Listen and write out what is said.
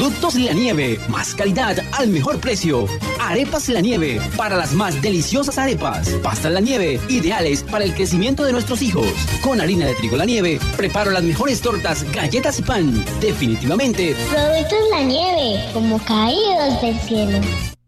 Productos La Nieve, más calidad al mejor precio. Arepas La Nieve, para las más deliciosas arepas. Pastas La Nieve, ideales para el crecimiento de nuestros hijos. Con harina de trigo La Nieve, preparo las mejores tortas, galletas y pan. Definitivamente. Productos La Nieve, como caídos del cielo.